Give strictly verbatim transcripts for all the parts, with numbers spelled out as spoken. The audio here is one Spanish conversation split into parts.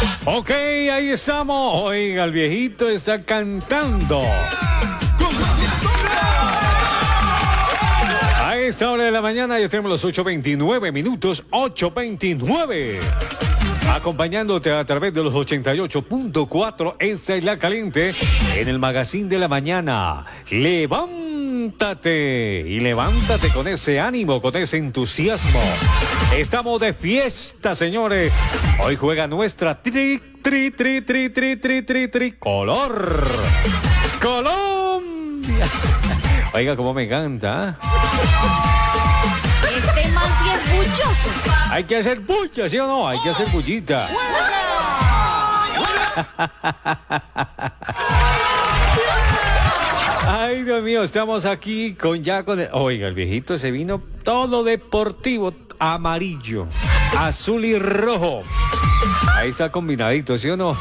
Ok, ahí estamos. Oiga, el viejito está cantando. A esta hora de la mañana ya tenemos los ocho veintinueve minutos, ocho veintinueve. Acompañándote a través de los ochenta y ocho punto cuatro, esta es La Caliente, en el Magazine de la Mañana. Levántate y levántate con ese ánimo, con ese entusiasmo. Estamos de fiesta, señores. Hoy juega nuestra tri, tri, tri, tri, tri, tri, tri, tricolor. Colombia. Oiga, cómo me encanta, ¿eh? Este man sí es bulloso. Hay que hacer bulla, ¿sí o no? Hay que hacer bullita. Ay, Dios mío, estamos aquí con ya con el... Oiga, el viejito se vino todo deportivo, amarillo, azul y rojo. Ahí está combinadito, ¿sí o no?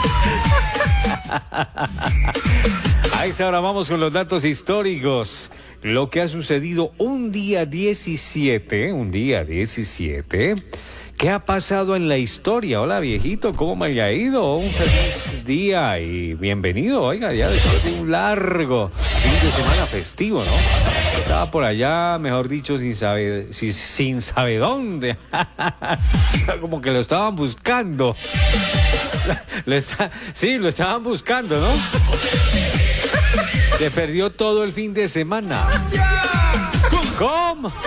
Ahí está, ahora vamos con los datos históricos. Lo que ha sucedido un día diecisiete, un día diecisiete, ¿qué ha pasado en la historia? Hola, viejito, ¿cómo me ha ido? Un feliz día y bienvenido, oiga, ya después de un largo fin de semana festivo, ¿no? Estaba por allá, mejor dicho, sin saber, sin, sin saber dónde. Como que lo estaban buscando. Lo está, sí, lo estaban buscando, ¿no? Se perdió todo el fin de semana. ¿Cómo?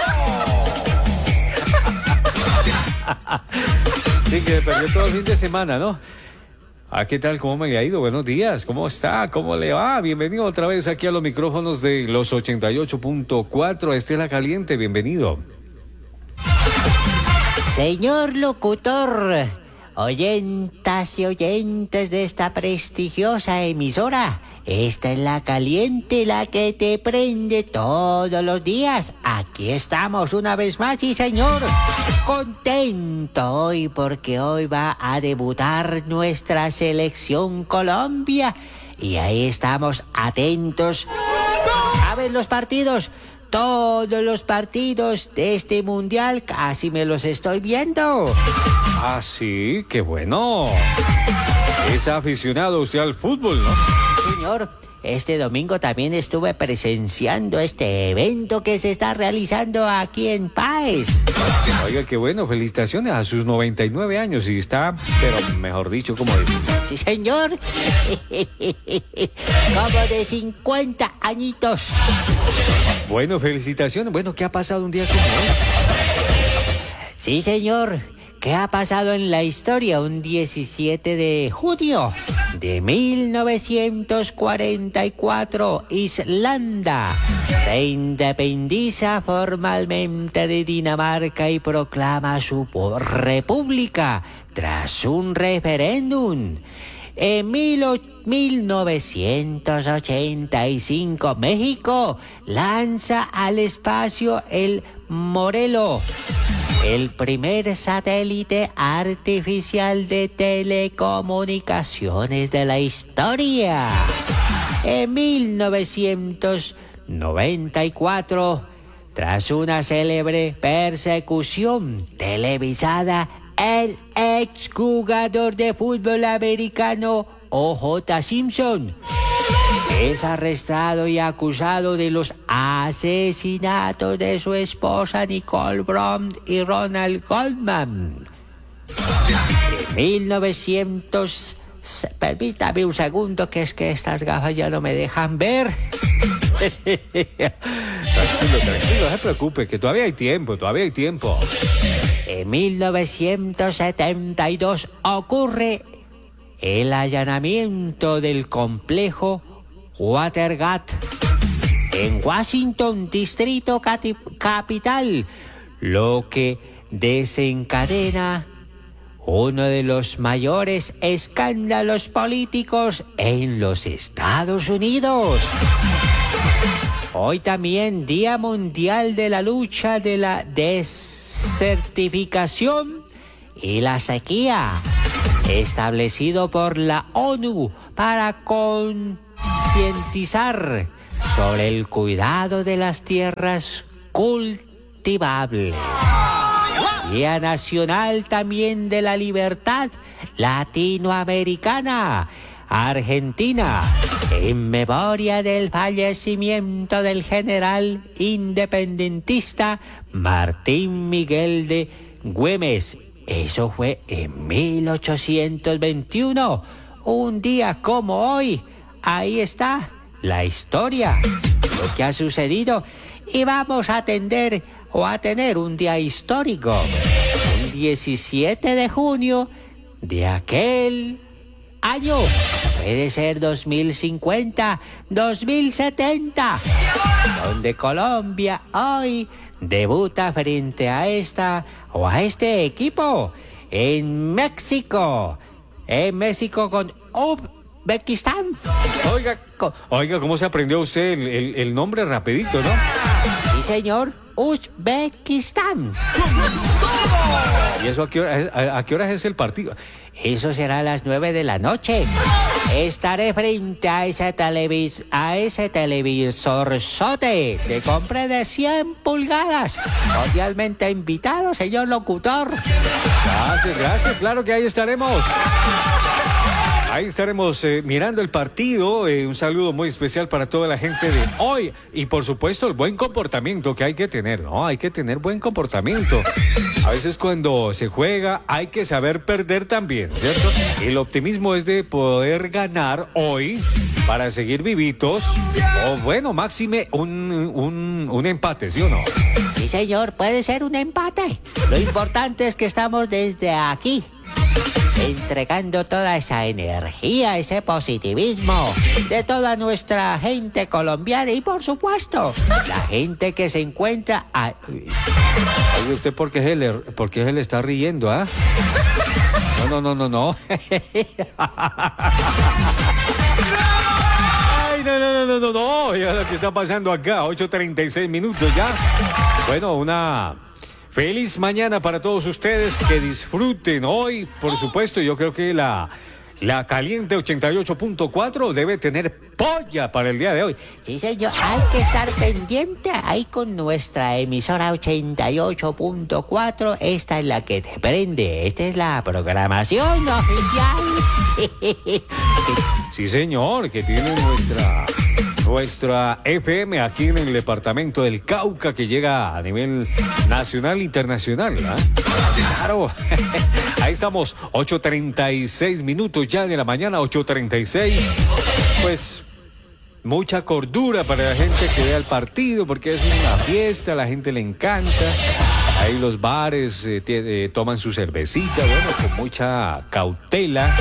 Sí, que se perdió todo el fin de semana, ¿no? Ah, ¿qué tal? ¿Cómo me ha ido? Buenos días. ¿Cómo está? ¿Cómo le va? Bienvenido otra vez aquí a los micrófonos de los ochenta y ocho punto cuatro. Esta es La Caliente. Bienvenido. Señor locutor, oyentas y oyentes de esta prestigiosa emisora, esta es La Caliente, la que te prende todos los días. Aquí estamos una vez más, sí señor, contento hoy porque hoy va a debutar nuestra selección Colombia y ahí estamos atentos a ver los partidos. Todos los partidos de este mundial casi me los estoy viendo. Ah, sí, qué bueno. Es aficionado usted al fútbol, ¿no? Señor, este domingo también estuve presenciando este evento que se está realizando aquí en Páez. Oiga, qué bueno, felicitaciones a sus noventa y nueve años y está, pero mejor dicho, como dice. Sí, señor. Como de cincuenta añitos. Bueno, felicitaciones. Bueno, ¿qué ha pasado un día como hoy? Sí, señor. ¿Qué ha pasado en la historia un diecisiete de junio de mil novecientos cuarenta y cuatro? Islanda se independiza formalmente de Dinamarca y proclama su república tras un referéndum. En mil novecientos ochenta y cinco, México lanza al espacio el Morelo, el primer satélite artificial de telecomunicaciones de la historia. En mil novecientos noventa y cuatro, tras una célebre persecución televisada, el exjugador de fútbol americano O J Simpson es arrestado y acusado de los asesinatos de su esposa Nicole Brown y Ronald Goldman. En mil novecientos... Permítame un segundo, que es que estas gafas ya no me dejan ver. Tranquilo, tranquilo, no se preocupe, que todavía hay tiempo, todavía hay tiempo. En mil novecientos setenta y dos ocurre el allanamiento del complejo Watergate en Washington, Distrito Capital, lo que desencadena uno de los mayores escándalos políticos en los Estados Unidos. Hoy también Día Mundial de la Lucha de la Desertificación y la Sequía, establecido por la ONU para concientizar sobre el cuidado de las tierras cultivables. Día Nacional también de la Libertad, latinoamericana, Argentina, en memoria del fallecimiento del general independentista Martín Miguel de Güemes. Eso fue en mil ochocientos veintiuno, un día como hoy. Ahí está la historia, lo que ha sucedido, y vamos a atender o a tener un día histórico, un diecisiete de junio de aquel año. Puede ser dos mil cincuenta, dos mil setenta, donde Colombia hoy debuta frente a esta o a este equipo en México, en México con Uzbekistán. Oiga, oiga, ¿cómo se aprendió usted el, el, el nombre rapidito, no? Sí, señor, Uzbekistán. ¿Y eso a qué hora, a, a qué hora es el partido? Eso será a las nueve de la noche. Estaré frente a ese televis a ese televisorzote de compra de cien pulgadas. Cordialmente invitado, señor locutor. Gracias, gracias, claro que ahí estaremos. Ahí estaremos eh, mirando el partido. Eh, un saludo muy especial para toda la gente de hoy. Y por supuesto el buen comportamiento que hay que tener, ¿no? Hay que tener buen comportamiento. A veces cuando se juega hay que saber perder también, ¿cierto? El optimismo es de poder ganar hoy para seguir vivitos. O bueno, máxime un, un, un empate, ¿sí o no? Sí, señor, puede ser un empate. Lo importante es que estamos desde aquí, entregando toda esa energía, ese positivismo de toda nuestra gente colombiana y, por supuesto, la gente que se encuentra... A... Oye, ¿usted por qué se le, por qué se le está riendo, ah? No, no, no, no, no. Ay, no, no, no, no, no, no. Oiga lo que está pasando acá, ocho treinta y seis minutos ya. Bueno, una... feliz mañana para todos ustedes, que disfruten hoy, por supuesto. Yo creo que la, la Caliente ochenta y ocho punto cuatro debe tener polla para el día de hoy. Sí, señor, hay que estar pendiente ahí con nuestra emisora ochenta y ocho punto cuatro. Esta es la que te prende, esta es la programación oficial. Sí, señor, que tiene nuestra... nuestra F M aquí en el departamento del Cauca, que llega a nivel nacional e internacional, ¿eh? Claro. Ahí estamos, ocho treinta y seis minutos ya de la mañana, ocho treinta y seis. Pues mucha cordura para la gente que vea el partido, porque es una fiesta, a la gente le encanta. Ahí los bares eh, eh, toman su cervecita, bueno, con mucha cautela.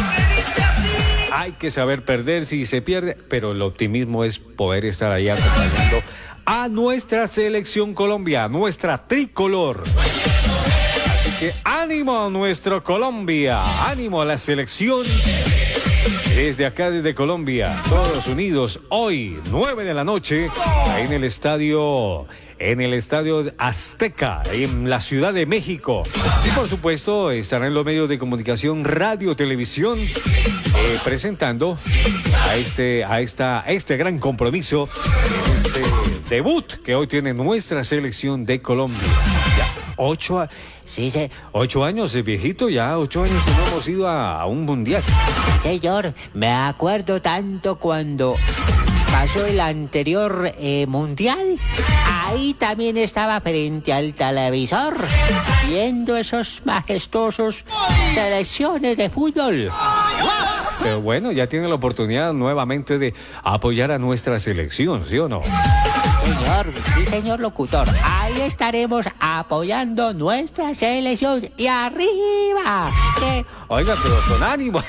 Hay que saber perder si se pierde, pero el optimismo es poder estar ahí acompañando a nuestra selección Colombia, a nuestra tricolor. Así que ánimo a nuestra Colombia, ánimo a la selección. Desde acá, desde Colombia, todos unidos, hoy, nueve de la noche, ahí en el estadio... en el Estadio Azteca, en la Ciudad de México. Y por supuesto, estarán en los medios de comunicación, radio, televisión, eh, presentando a este, a esta, a este gran compromiso, este debut que hoy tiene nuestra selección de Colombia. Ya, ocho, sí, sí. ocho años de viejito, ya ocho años que no hemos ido a, a un mundial. Señor, me acuerdo tanto cuando pasó el anterior eh, mundial. Ahí también estaba frente al televisor viendo esos majestuosos selecciones de fútbol. Pero bueno, ya tiene la oportunidad nuevamente de apoyar a nuestra selección, ¿sí o no? Señor, sí, señor locutor. Ahí estaremos apoyando nuestra selección. Y arriba. ¿Qué? Oiga, pero con ánimo.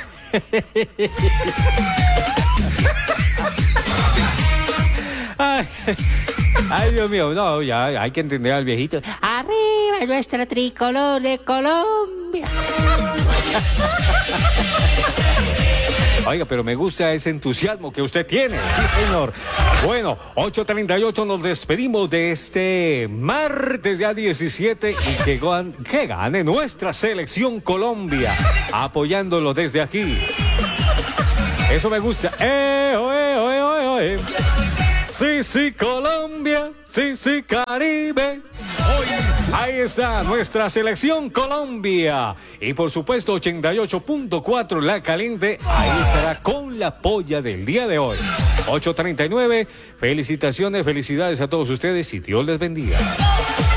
Ay, ay, Dios mío, no, ya hay que entender al viejito. Arriba nuestra tricolor de Colombia. Oiga, pero me gusta ese entusiasmo que usted tiene, sí, señor. Bueno, ocho treinta y ocho, nos despedimos de este martes ya diecisiete y que, que gane nuestra selección Colombia, apoyándolo desde aquí. Eso me gusta. Eh, oe, oe, oe, oe. Sí, sí, Colombia, sí, sí, Caribe. Hoy Ahí está nuestra selección Colombia. Y por supuesto ochenta y ocho punto cuatro La Caliente. Ahí estará con la polla del día de hoy. ocho treinta y nueve. Felicitaciones, felicidades a todos ustedes y Dios les bendiga.